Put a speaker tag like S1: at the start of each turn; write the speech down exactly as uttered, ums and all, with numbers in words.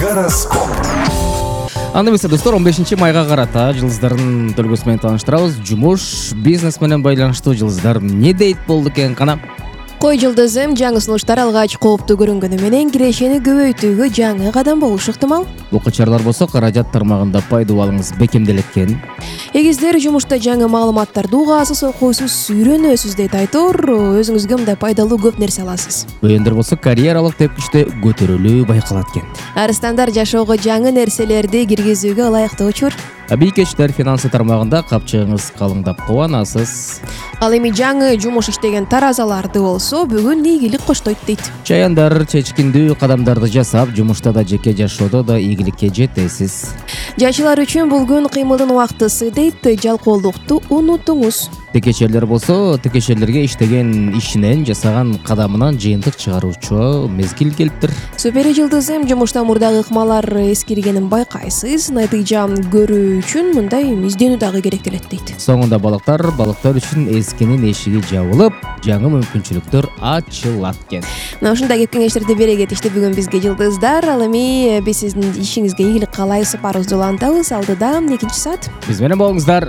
S1: Гороскоп.
S2: Анда эмесе достор, он бешинчи майга карата жылдыздардын төлгөсү менен тааныштырабыз. Жумуш, бизнес менен байланыштуу жылдыздар эмне дейт болду экен кана?
S3: Кой жылдызым жаңы сунуштар алгач кооптуу көрүнгөнү менен кирешени көбөйтүүгө жаңы кадам болушу ыктымал.
S2: Бул качарлар болсо каражат тармагында пайдаланыңыз бекемделет экен.
S3: Эгиздер жумушта жаңы маалыматтарды угаасыз, окуйсуз, үйрөнөсүз дейт Айтор. Өзүңүзгө мындай пайдалуу көп нерсе аласыз.
S2: Өйөндөр болсо карьералык тепкичте көтөрүлүү байкалат экен.
S3: Арыстандар жашоого жаңы нерселерди киргизүүгө ылайыктуу учур.
S2: Бийкечтер финансы тармагында капчыгыңыз калыңдап кубанасыз.
S3: Ал эми жаңы жумуш иштеген таразаларды болсо бүгүн ийгилик коштойт дейт.
S2: Чаяндар чечкиндүү кадамдарды жасап, жумушта да жеке жашоодо да ийгиликке жетесиз.
S3: Жашылар үчүн бул күн кыймылдын убактысы дейт. Жалкоолукту унутуңуз.
S2: Текечерлер болсо, текечерлерге иштеген ишинен, жасаган кадамынан жыйынтык чыгаруучу мезгил келиптир.
S3: Супер жылдызым, жумушта мурдагы ыкмалар эскиргенин байкайсыз. Натыйжа көрүү үчүн мындай изденүү дагы керектелет дейт.
S2: Соңунда балыктар, балыктар үчүн эскинин эшиги жабылып, жаңы мүмкүнчүлүктөр ачылат экен.
S3: Мына ушундай кеп кеңештерди бере кетишти бүгүн бизге жылдыздар. Ал эми биз сиздин ишиңизге ийгилик каалайбыз, сапарыбызды улантабыз. Алдыда экинчи саат.
S2: Биз менен болуңуздар.